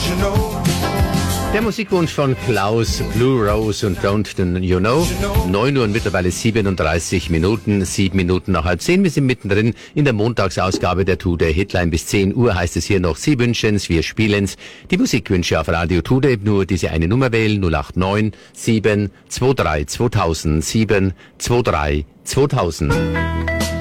Der Musikwunsch von Klaus, Blue Rose und Don't You Know. 9 Uhr und mittlerweile 37 Minuten, 7 Minuten nach halb 10. Wir sind mittendrin in der Montagsausgabe der Today Hitline. Bis 10 Uhr heißt es hier noch, Sie wünschen's, wir spielen's. Die Musikwünsche auf Radio Today, nur diese eine Nummer wählen, 089 723 2000, 723 2000.